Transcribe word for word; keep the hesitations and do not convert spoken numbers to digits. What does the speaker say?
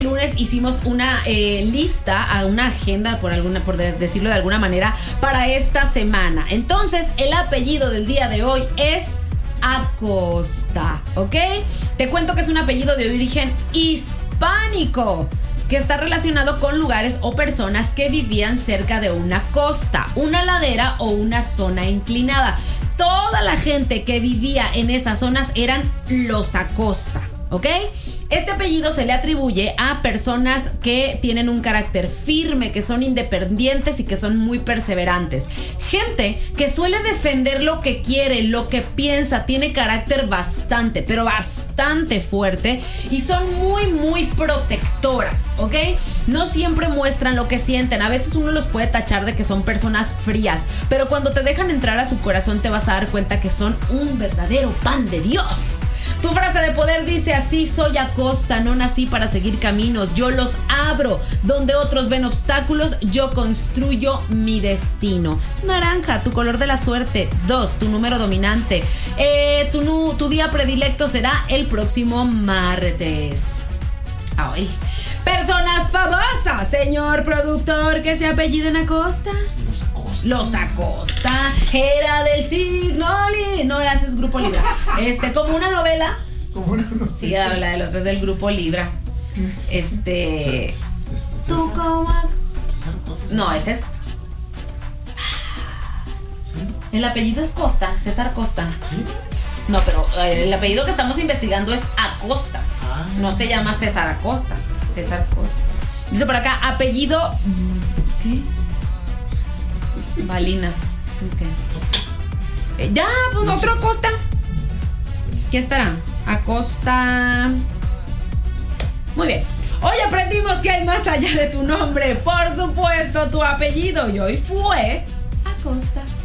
Lunes hicimos una eh, lista, a una agenda, por alguna, por decirlo de alguna manera, para esta semana. Entonces, el apellido del día de hoy es Acosta, ¿ok? Te cuento que es un apellido de origen hispánico, que está relacionado con lugares o personas que vivían cerca de una costa, una ladera o una zona inclinada. Toda la gente que vivía en esas zonas eran los Acosta, ¿ok? Este apellido se le atribuye a personas que tienen un carácter firme, que son independientes y que son muy perseverantes. Gente que suele defender lo que quiere, lo que piensa, tiene carácter bastante, pero bastante fuerte y son muy, muy protectoras, ¿ok? No siempre muestran lo que sienten. A veces uno los puede tachar de que son personas frías, pero cuando te dejan entrar a su corazón te vas a dar cuenta que son un verdadero pan de Dios. Tu frase de poder dice así: soy Acosta, no nací para seguir caminos, yo los abro. Donde otros ven obstáculos, yo construyo mi destino. Naranja, tu color de la suerte. Dos, tu número dominante. Eh, tu, nu, tu día predilecto será el próximo martes. Ay. Personas famosas, señor productor, que se apelliden Acosta. Los Acosta. Los Acosta. Era del signo Li... No, ese es Grupo Libra. Este, como una novela. Como una novela. Sí, habla del otro, es del Grupo Libra. Este... Este, Tú César. como... César Costa. No, ese es... ¿Sí? El apellido es Costa, César Costa. ¿Sí? No, pero eh, el apellido que estamos investigando es Acosta. Ah. No se llama César Acosta. César Costa. Dice por acá, apellido... ¿Qué? Balinas. Okay. Eh, ya, pues otro Acosta. ¿Qué estará? Acosta. Muy bien. Hoy aprendimos que hay más allá de tu nombre. Por supuesto, tu apellido. Y hoy fue Acosta.